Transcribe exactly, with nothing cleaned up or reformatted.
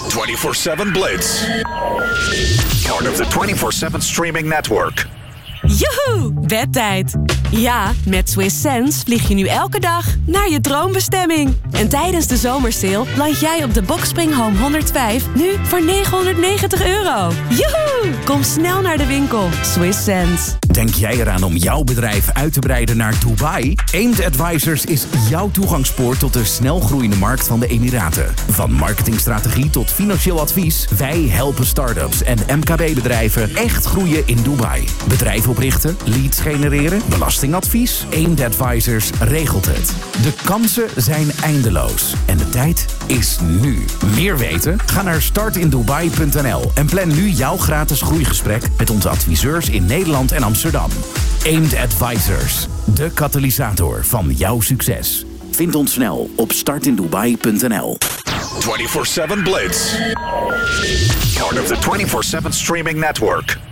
twenty-four seven Blitz. Part of the twenty-four seven streaming network. Joehoe, bedtijd. Ja, met Swiss Sense vlieg je nu elke dag naar je droombestemming. En tijdens de zomersale land jij op de Boxspring Home honderdvijf nu voor negenhonderdnegentig euro. Joehoe! Kom snel naar de winkel. Swiss Sense. Denk jij eraan om jouw bedrijf uit te breiden naar Dubai? Aimed Advisors is jouw toegangspoort tot de snelgroeiende markt van de Emiraten. Van marketingstrategie tot financieel advies, wij helpen start-ups en M K B-bedrijven echt groeien in Dubai. Bedrijf oprichten, leads genereren, belastingadvies. Aimed Advisors regelt het. De kansen zijn eindeloos en de tijd is nu. Meer weten? Ga naar start in dubai punt n l en plan nu jouw gratis groeigesprek met onze adviseurs in Nederland en Amsterdam. Aimed Advisors, de katalysator van jouw succes. Vind ons snel op start in dubai punt n l. twenty-four seven Blitz. Part of the twenty-four seven streaming network.